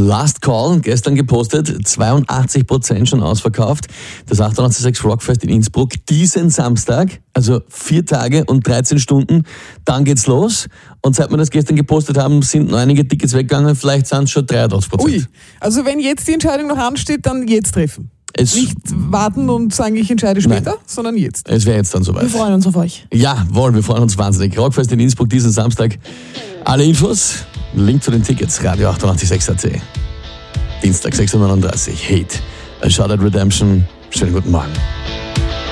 Last Call, gestern gepostet, 82% schon ausverkauft. Das 886 Rockfest in Innsbruck diesen Samstag, also 4 Tage und 13 Stunden, dann geht's los. Und seit wir das gestern gepostet haben, sind noch einige Tickets weggegangen, vielleicht sind es schon 83%. Ui, also wenn jetzt die Entscheidung noch ansteht, dann jetzt treffen. Nicht warten und sagen, ich entscheide später, sondern jetzt. Es wäre jetzt dann soweit. Wir freuen uns auf euch. Jawohl, wir freuen uns wahnsinnig. Rockfest in Innsbruck diesen Samstag. Alle Infos, Link zu den Tickets, Radio 886.at. Dienstag 6.39 Uhr, Hate, A Shot at Redemption. Schönen guten Morgen.